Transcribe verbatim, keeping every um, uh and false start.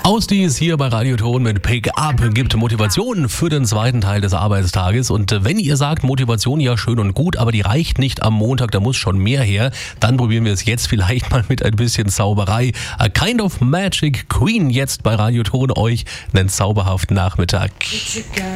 Ausdies hier bei Radioton mit Pick Up gibt Motivation für den zweiten Teil des Arbeitstages. Und wenn ihr sagt, Motivation ja schön und gut, aber die reicht nicht am Montag, da muss schon mehr her, dann probieren wir es jetzt vielleicht mal mit ein bisschen Zauberei. A Kind of Magic, Queen jetzt bei Radioton, euch einen zauberhaften Nachmittag.